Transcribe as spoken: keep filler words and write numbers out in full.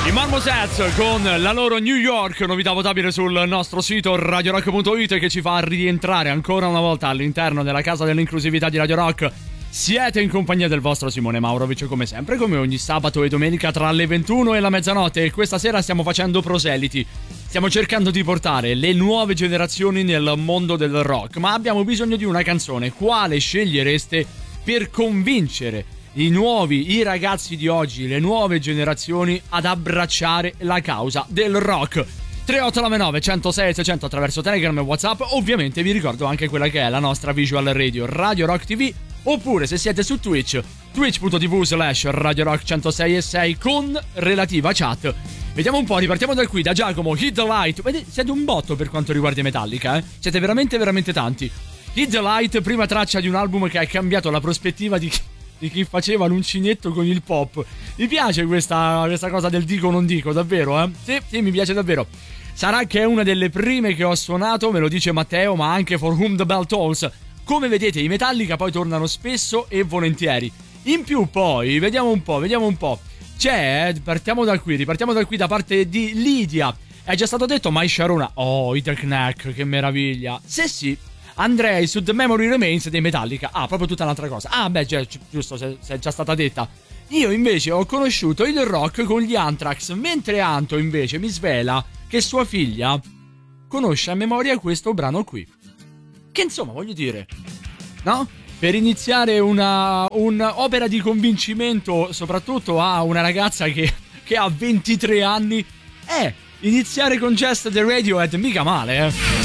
I Marmosets con la loro New York, novità votabile sul nostro sito radio rock punto it, che ci fa rientrare ancora una volta all'interno della casa dell'inclusività di Radio Rock. Siete in compagnia del vostro Simone Maurovic, come sempre, come ogni sabato e domenica tra le ventuno e la mezzanotte, e questa sera stiamo facendo proseliti. Stiamo cercando di portare le nuove generazioni nel mondo del rock, ma abbiamo bisogno di una canzone. Quale scegliereste per convincere i nuovi, i ragazzi di oggi, le nuove generazioni ad abbracciare la causa del rock? tre otto nove nove uno zero sei seicento attraverso Telegram e WhatsApp. Ovviamente vi ricordo anche quella che è la nostra visual radio, Radio Rock T V, oppure se siete su Twitch, twitch punto tv slash Radio Rock centosei e sei con relativa chat. Vediamo un po', ripartiamo da qui, da Giacomo. Hit the Light. Vedete, siete un botto per quanto riguarda i Metallica, eh? Siete veramente veramente tanti. Hit the Light, prima traccia di un album che ha cambiato la prospettiva di chi, di chi faceva l'uncinetto con il pop. Mi piace questa, questa cosa del dico non dico, davvero, eh? Sì, sì, mi piace davvero. Sarà che è una delle prime che ho suonato, me lo dice Matteo, ma anche For Whom the Bell Tolls. Come vedete, i Metallica poi tornano spesso e volentieri. In più poi, vediamo un po', vediamo un po'. C'è, partiamo da qui, ripartiamo da qui da parte di Lidia. È già stato detto My Sharona. Oh, i The Knack, che meraviglia. Se sì, andrei su The Memory Remains dei Metallica. Ah, proprio tutta un'altra cosa. Ah, beh, già, giusto, se, se è già stata detta. Io invece ho conosciuto il rock con gli Anthrax, mentre Anto invece mi svela che sua figlia conosce a memoria questo brano qui. Che insomma, voglio dire, no? Per iniziare una un'opera di convincimento, soprattutto a una ragazza che, che ha ventitré anni, eh, iniziare con Just the Radiohead mica male, eh.